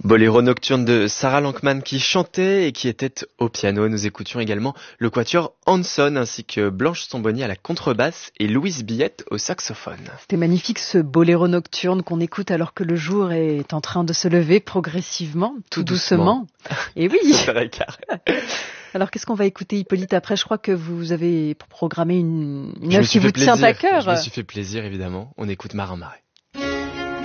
Boléro nocturne de Sarah Lankman qui chantait et qui était au piano. Nous écoutions également le quatuor Hanson ainsi que Blanche Samboni à la contrebasse et Louise Billette au saxophone. C'était magnifique ce boléro nocturne qu'on écoute alors que le jour est en train de se lever progressivement, tout doucement. Et oui. Alors qu'est-ce qu'on va écouter, Hippolyte? Après, je crois que vous avez programmé une œuvre qui vous tient à cœur. Je me suis fait plaisir évidemment. On écoute Marin Marais.